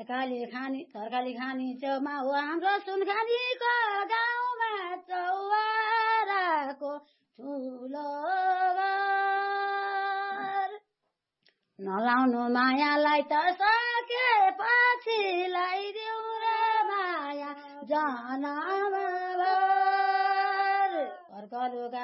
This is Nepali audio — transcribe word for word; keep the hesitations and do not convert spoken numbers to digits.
तरकारी खानी तरकारी खानी छेउमा हो हाम्रो सुनखानीको गाउँमा चौबाराको ठुलो घर नलाउनु मायालाई त सकेपछि लगाइदेऊ र माया जन्मभर